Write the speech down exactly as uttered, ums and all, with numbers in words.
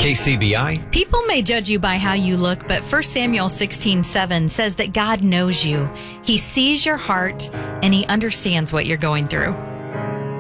K C B I. People may judge you by how you look, but First Samuel sixteen seven says that God knows you. He sees your heart and he understands what you're going through.